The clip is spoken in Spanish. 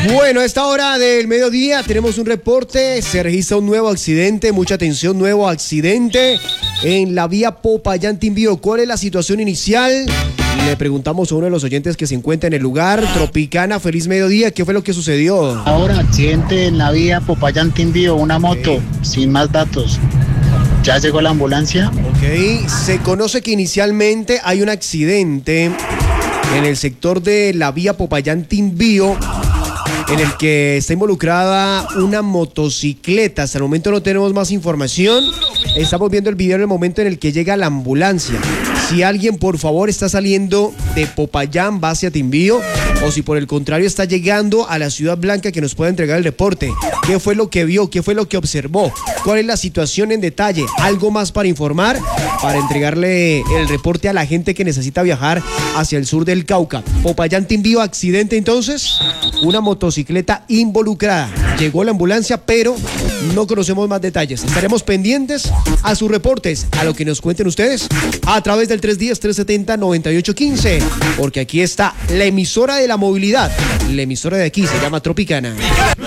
Bueno, a esta hora del mediodía tenemos un reporte, se registra un nuevo accidente, mucha atención, nuevo accidente en la vía Popayán-Timbío. ¿Cuál es la situación inicial? Le preguntamos a uno de los oyentes que se encuentra en el lugar. Tropicana, feliz mediodía, ¿qué fue lo que sucedió? Ahora, accidente en la vía Popayán-Timbío, una moto, sin más datos. ¿Ya llegó la ambulancia? Ok, se conoce que inicialmente hay un accidente en el sector de la vía Popayán-Timbío, en el que está involucrada una motocicleta. Hasta el momento no tenemos más información. Estamos viendo el video en el momento en el que llega la ambulancia. Si alguien, por favor, está saliendo de Popayán, va hacia Timbío, o si por el contrario está llegando a la Ciudad Blanca, que nos pueda entregar el reporte. ¿Qué fue lo que vio? ¿Qué fue lo que observó? ¿Cuál es la situación en detalle? ¿Algo más para informar? Para entregarle el reporte a la gente que necesita viajar hacia el sur del Cauca. Popayán-Timbío, accidente entonces. Una motocicleta involucrada. Llegó la ambulancia, pero no conocemos más detalles. Estaremos pendientes a sus reportes, a lo que nos cuenten ustedes a través del 310-370-9815, porque aquí está la emisora de la movilidad. La emisora de aquí se llama Tropicana.